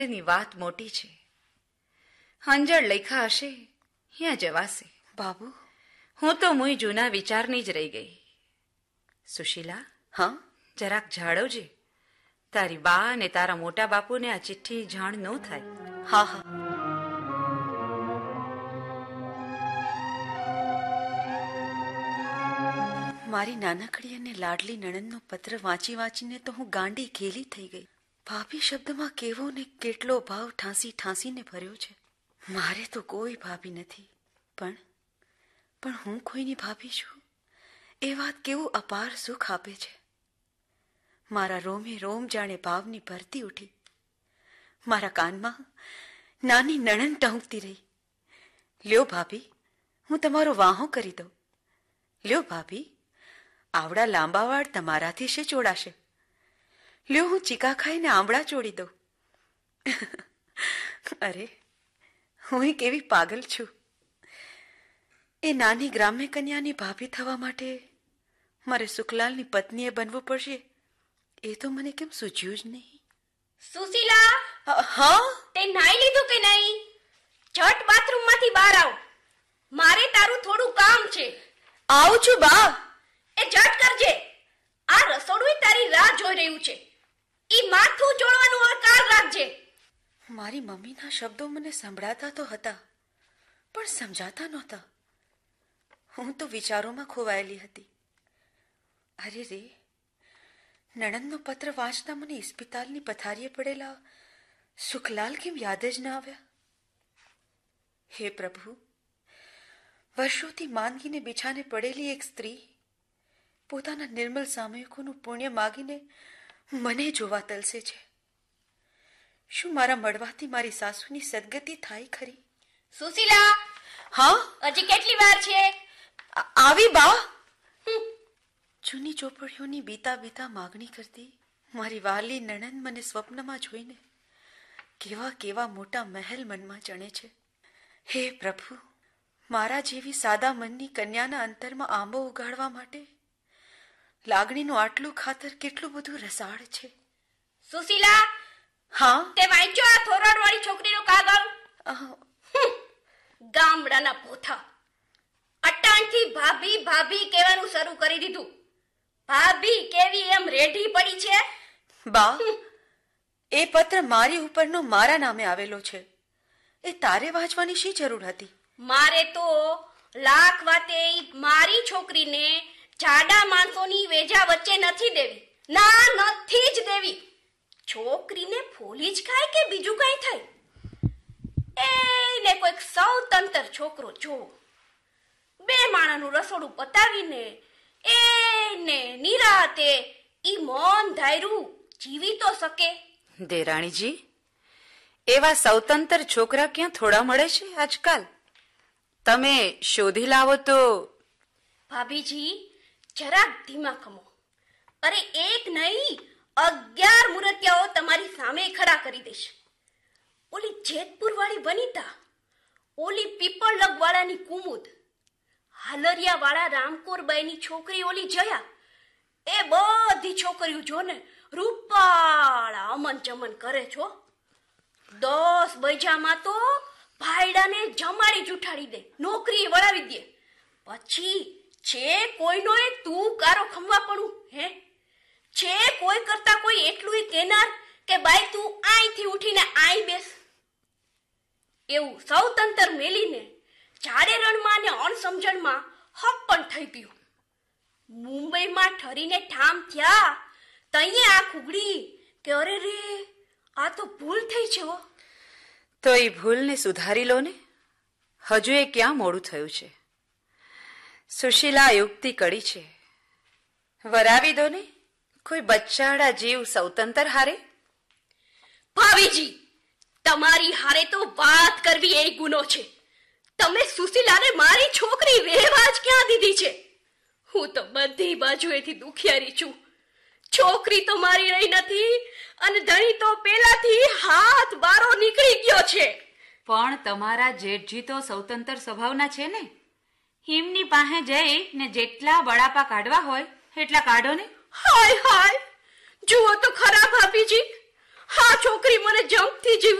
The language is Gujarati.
ની વાત મોટી છે. હંજળ લખ્યા હશે ત્યાં જવાશે. બાબુ, હું તો મુય જૂના વિચારની જ રહી ગઈ. સુશીલા, હા? જરાક જાળવજે. તારી બા અને તારા મોટા બાપુને આ ચિઠ્ઠી જાણ ન થાય. હા હા. મારી નાનકડી અને લાડલી નણંદનો પત્ર વાંચી વાંચીને તો હું ગાંડી ઘેલી થઈ ગઈ. ભાભી શબ્દમાં કેવો ને કેટલો ભાવ ઠાંસી ઠાંસીને ભર્યો છે. મારે તો કોઈ ભાભી નથી, પણ હું કોઈની ભાભી છું એ વાત કેવું અપાર સુખ આપે છે. મારા રોમે રોમ જાણે ભાવની ભરતી ઉઠી. મારા કાનમાં નાની નણંદ ટહુકતી રહી. લ્યો ભાભી, હું તમારો વાહો કરી દઉં. લ્યો ભાભી, આવડા લાંબા વાળ તમારાથી શે ચોડાશે. લ્યો, હું ચીકા ખાઈને આંબળા ચોડી દઉં. અરે, હું કેવી પાગલ છું. એ નાની ગ્રામ્ય કન્યાની ભાભી થવા માટે મારે સુખલાલની પત્નીએ બનવું પડશે એ તો મને કેમ સૂઝ્યું જ નહીં. સુશીલા, હા? તે નાઈ લીધું કે નહીં? ઝટ બાથરૂમ માંથી બહાર આવ. મારે તારું થોડું કામ છે. આવું છું બા. એ ઝટ કરજે. આ રસોડું તારી રાહ જોઈ રહ્યું છે. ઈ માથું ચોળવાનું હવે કાલ રાખજે. મારી મમ્મીના શબ્દો મને સંભળાતા તો હતા, પણ સમજાતા નહોતા. હું તો વિચારોમાં ખોવાયેલી હતી. અરે રે, નણંદનો પત્ર વાંચતા મને ઇસ્પિતાલની પથારીએ પડેલા સુખલાલ કેમ યાદ જ ના આવ્યા? હે પ્રભુ, વર્ષોથી માંદગીને બિછાને પડેલી એક સ્ત્રી પોતાના નિર્મલ સામયિકોનું પુણ્ય માગીને મને જોવા તલસે છે. શું મારા મળવાથી મારી સાસુની સદગતિ થાય ખરી? સુશીલા, હા? હજી કેટલી વાર છે? આવી બા. જૂની ચોપડીઓની બીતા બીતા માગણી કરતી મારી વાલી નણંદ મને સ્વપ્નમાં જોઈને કેવા કેવા મોટા મહેલ મનમાં ચણે છે. હે પ્રભુ, મારા જેવી સાદા મનની કન્યાના અંતરમાં આંબો ઉગાડવા માટે લાગણીનું આટલું ખાતર કેટલું બધું રસાળ છે. સુશીલા, હા? તે વાંચ્યો આ થોરાડ વાળી છોકરીનો કાગળ? ગામડાના પોથા અટાણથી ભાભી ભાભી કહેવાનું શરૂ કરી દીધું. ભાભી કેવી એમ રેઢી પડી છે. બા, એ પત્ર મારી ઉપરનો મારા નામે આવેલો છે. એ તારે વાંચવાની શી જરૂર હતી? મારે તો લાખ વાતે મારી છોકરીને જાડા માણસોની વેજા વચ્ચે નથી દેવી. ના, નથી જ દેવી. છોકરીને ફોલી જ ખાય કે બીજું કઈ થાય? એને કોઈક સ્વતંત્ર છોકરો જોવો. બે માણાનું રસોડું પતાવીને એને નિરાતે ઈ મન ધાયરું જીવી તો શકે. દેરાણીજી, એવા સ્વતંત્ર છોકરા ક્યાં થોડા મળે છે આજકાલ? તમે શોધી લાવો તો. ભાભીજી, જરાક ધીમા ખમો. અરે, એક નહીં 11 મૂર્તિયાઓ તમારી સામે ખડા કરી દેશ. ઓલી જેતપુર વાળી વનિતા, ઓલી પીપળલગ વાળાની કુમુદ, હાલરિયા વાળા રામકોરબાઈની છોકરી ઓલી જયા, એ બધી છોકરીઓ જો ને રૂપાળા અમન ચમન કરે છો. 10 બૈજામાં તો ભાઈડાને જમાડી જુઠાડી દે, નોકરી વળાવી દે. પછી છે કોઈનો એ તું કારો ખમવા પડું? હે, છે કોઈ કરતા કોઈ એટલું કેનાર કે બાઈ તું અહીંથી ઉઠીને આઈ બેસ? એવું સ્વતંત્ર મેલીને જાડે રણમાં ને અણસમજણમાં હક પણ થઈ ગયું. મુંબઈમાં ઠરીને ઠામ થયા તઈએ આ ખુગડી કે અરે રે, આ તો ભૂલ થઈ છે. તો એ ભૂલને સુધારી લો ને. હજુ એ ક્યાં મોડું થયું છે? સુશીલા યુક્તિ કડી છે. વરાવી દો ને કોઈ બચ્ચાડા જીવ સ્વતંત્ર હારે. ભાવીજી, તમારી હારે તો વાત કરવી એ ગુનો છે. તમે સુશીલાને મારી છોકરી રહેવા જ ક્યાં દીધી છે? હું તો બધી બાજુએથી દુખિયારી છું. છોકરી તો મારી રહી નથી અને ધણી તો પેલાથી હાથ બારો નીકળી ગયો છે. પણ તમારા જેઠજી તો સ્વતંત્ર સ્વભાવના છે ને. હિમની પાસે જઈ ને જેટલા બળાપા કાઢવા હોય એટલા કાઢો ને. હાય હાય, જુઓ તો ખરા ભાભીજી, આ છોકરી મને જંપથી જીવ